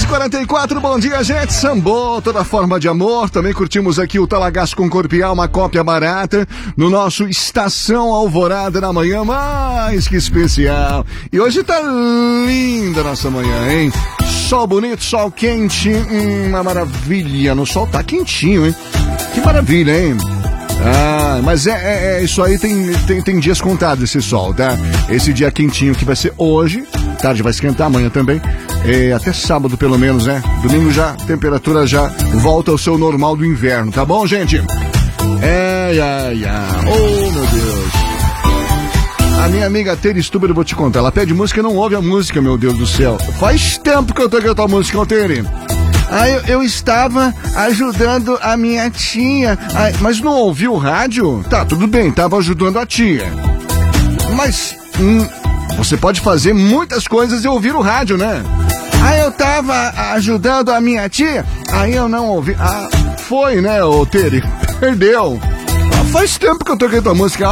6h44, bom dia, gente. Sambô, toda forma de amor. Também curtimos aqui o Talagaço com Corpo e Alma, uma cópia barata, no nosso Estação Alvorada na manhã, mais que especial. E hoje tá linda a nossa manhã, hein? Sol bonito, sol quente, uma maravilha. No sol tá quentinho, hein? Que maravilha, hein? Ah, mas isso aí tem dias contados, esse sol, tá? Esse dia quentinho que vai ser hoje, tarde vai esquentar, amanhã também, até sábado pelo menos, né? Domingo já, a temperatura já volta ao seu normal do inverno, tá bom, gente? Oh, meu Deus. A minha amiga Tere Stuber, eu vou te contar, ela pede música e não ouve a música, meu Deus do céu. Faz tempo que eu tô com a tua música, Tere. Eu estava ajudando a minha tia. Mas não ouviu o rádio? Tá, tudo bem, tava ajudando a tia. Mas você pode fazer muitas coisas e ouvir o rádio, né? Eu tava ajudando a minha tia. Eu não ouvi. Foi, né, ô Tere? Perdeu. Faz tempo que eu toquei tua música.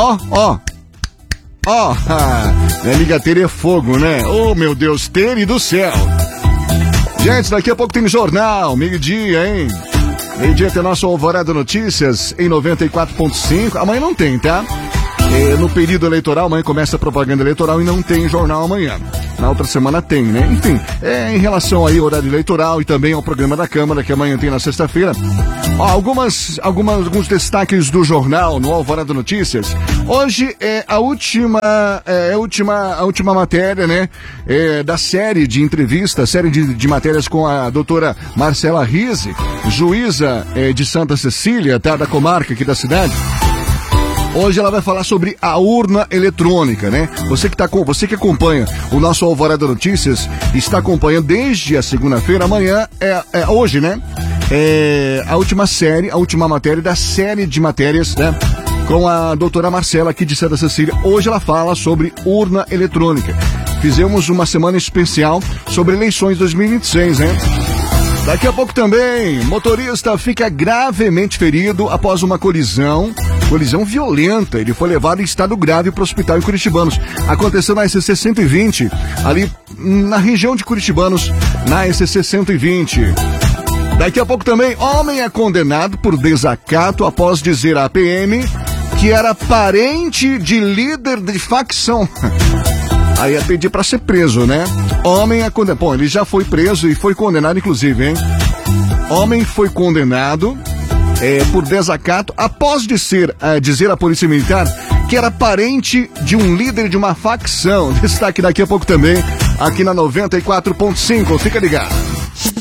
Minha amiga Tere é fogo, né? Oh, meu Deus, Tere do céu. Gente, daqui a pouco tem jornal, meio-dia, hein? Meio-dia tem nosso Alvorada Notícias em 94.5. Amanhã não tem, tá? No período eleitoral, amanhã começa a propaganda eleitoral e não tem jornal amanhã. Na outra semana tem, né? Enfim, em relação aí ao horário eleitoral e também ao programa da Câmara, que amanhã tem na sexta-feira. Alguns destaques do jornal no Alvorada Notícias. Hoje é a última matéria, né? Da série de entrevistas, série de matérias com a doutora Marcela Rizzi, juíza de Santa Cecília, tá? Da comarca aqui da cidade. Hoje ela vai falar sobre a urna eletrônica, né? Você que acompanha o nosso Alvorada Notícias, está acompanhando desde a segunda-feira, amanhã hoje, né? A última matéria da série de matérias, né? Com a doutora Marcela aqui de Santa Cecília. Hoje ela fala sobre urna eletrônica. Fizemos uma semana especial sobre eleições 2026, né? Daqui a pouco também, motorista fica gravemente ferido após uma colisão violenta. Ele foi levado em estado grave para o hospital em Curitibanos. Aconteceu na SC 120, ali na região de Curitibanos, na SC 120. Daqui a pouco também, homem é condenado por desacato após dizer à PM que era parente de líder de facção. Aí ia pedir pra ser preso, né? Homem é condenado. Bom, ele já foi preso e foi condenado, inclusive, hein? Homem foi condenado por desacato após dizer à Polícia Militar que era parente de um líder de uma facção. Destaque daqui a pouco também, aqui na 94.5. Fica ligado.